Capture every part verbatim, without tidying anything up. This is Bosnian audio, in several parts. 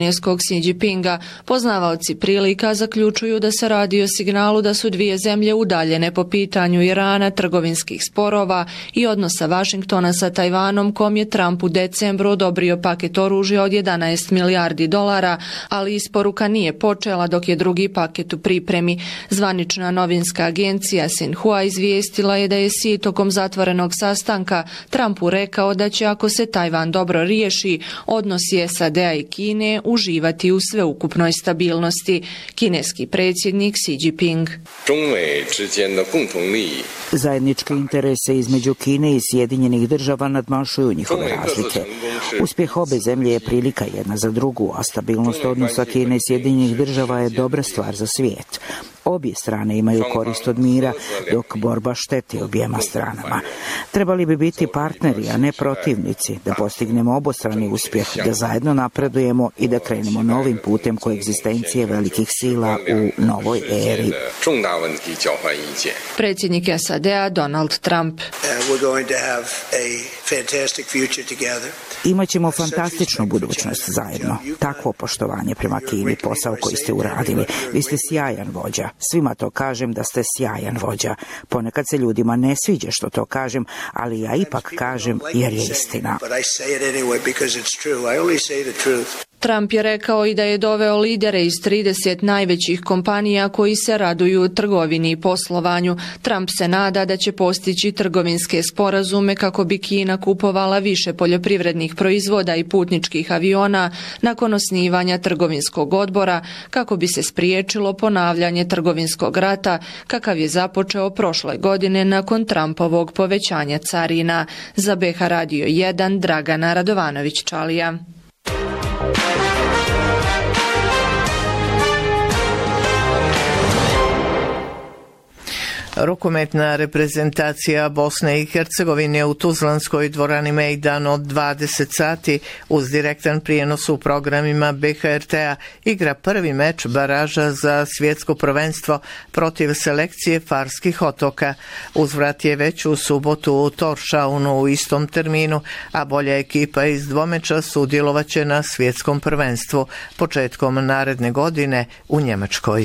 kineskog Xi Jinpinga, poznavaoci prilika zaključuju da se radi o signalu da su dvije zemlje udaljene po pitanju Irana, trgovinskih sporova i odnosa Vašingtona sa Tajvanom, kom je Trump u decembru odobrio paket oružja od jedanaest milijardi dolara, ali isporuka nije počela dok je drugi paket u pripremi. Zvanična novinska agencija Xinhua izvijestila je da je Xi tokom zatvorenog sastanka Trumpu rekao da će, ako se Tajvan dobro riješi, odnosi S A D-a i Kine uživati u sveukupnoj stabilnosti. Kineski predsjednik Xi Jinping. Zajedničke interese između Kine i Sjedinjenih država nadmašuju njihove razlike. Uspjeh obe zemlje je prilika jedna za drugu, a stabilnost odnosa Kine i Sjedinjenih država je dobra stvar za svijet. Obje strane imaju korist od mira, dok borba šteti objema stranama. Trebali bi biti partneri, a ne protivnici, da postignemo obostrani uspjeh, da zajedno napredujemo i da krenemo novim putem koegzistencije velikih sila u novoj eri. Predsjednik S A D-a Donald Trump. Imaćemo fantastičnu budućnost zajedno. Takvo poštovanje prema Kini, posao koji ste uradili. Vi ste sjajan vođa. Svima to kažem da ste sjajan vođa. Ponekad se ljudima ne sviđa što to kažem, ali ja ipak kažem jer je istina. Trump je rekao i da je doveo lidere iz trideset najvećih kompanija koji se raduju trgovini i poslovanju. Trump se nada da će postići trgovinske sporazume kako bi Kina kupovala više poljoprivrednih proizvoda i putničkih aviona nakon osnivanja trgovinskog odbora, kako bi se spriječilo ponavljanje trgovinskog rata kakav je započeo prošle godine nakon Trumpovog povećanja carina. Za B H Radio jedan Dragana Radovanović-Čalija. Rukometna reprezentacija Bosne i Hercegovine u Tuzlanskoj dvorani Mejdan od dvadeset sati uz direktan prijenos u programima B H R T-a igra prvi meč baraža za svjetsko prvenstvo protiv selekcije Farskih otoka. Uzvrat je već u subotu u Torshavnu u istom terminu, a bolja ekipa iz dvomeča sudjelovaće na svjetskom prvenstvu početkom naredne godine u Njemačkoj.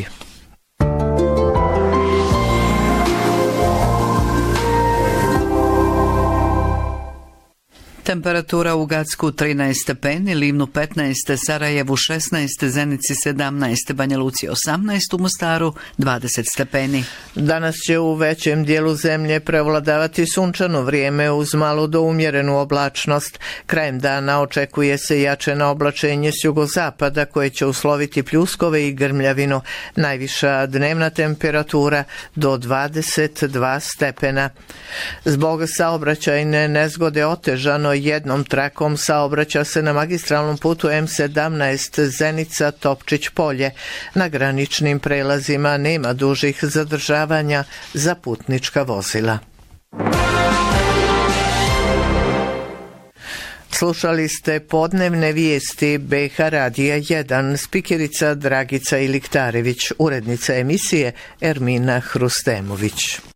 Temperatura u Gacku trinaest stepeni, Livnu petnaest, Sarajevu šesnaest, Zenici sedamnaest, Banja Luci osamnaest, u Mostaru dvadeset stepeni. Danas će u većem dijelu zemlje prevladavati sunčano vrijeme uz malu do umjerenu oblačnost. Krajem dana očekuje se jačeno oblačenje s jugozapada koje će usloviti pljuskove i grmljavinu. Najviša dnevna temperatura do dvadeset dva stepena. Zbog saobraćajne nezgode otežano jednom trakom saobraća se na magistralnom putu M sedamnaest Zenica Topčić Polje. Na graničnim prelazima nema dužih zadržavanja za putnička vozila. Slušali ste podnevne vijesti B H Radija jedan, spikerica Dragica Iliktarević, urednica emisije Ermina Hrustemović.